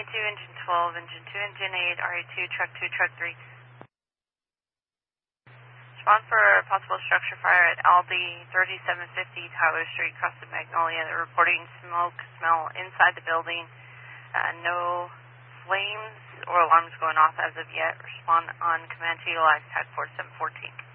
2, Engine 12, Engine 2, Engine 8, RA2, Truck 3. Respond for a possible structure fire at Aldi 3750 Tyler Street, across the Magnolia. They're reporting smoke smell inside the building. No flames or alarms going off as of yet. Respond on command to utilize TAC 4714.